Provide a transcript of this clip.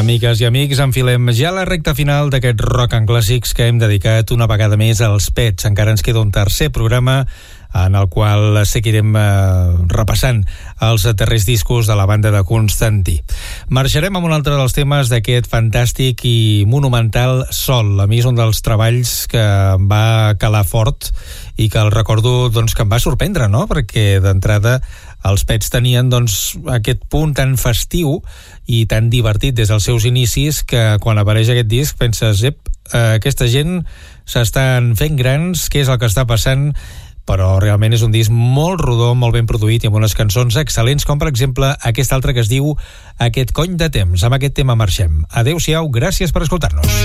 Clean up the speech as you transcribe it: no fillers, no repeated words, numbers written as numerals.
Amigues i amics, enfilem ja la recta final d'aquest Rock and Clàssics que hem dedicat una vegada més als Pets. Encara ens queda un tercer programa en el qual seguirem repassant els darrers discos de la banda de Constantí. Marxarem amb un altre dels temes d'aquest fantàstic i monumental Sol. A mi és un dels treballs que em va calar fort i que el recordo que em va sorprendre, no? Perquè d'entrada els Pets tenien aquest punt tan festiu i tan divertit des dels seus inicis que quan apareix aquest disc penses, aquesta gent s'estan fent grans, què és el que està passant? Però realment és un disc molt rodó, molt ben produït i amb unes cançons excel·lents, com per exemple aquest altre que es diu Aquest cony de temps. Amb aquest tema marxem. Adéu-siau, gràcies per escoltar-nos.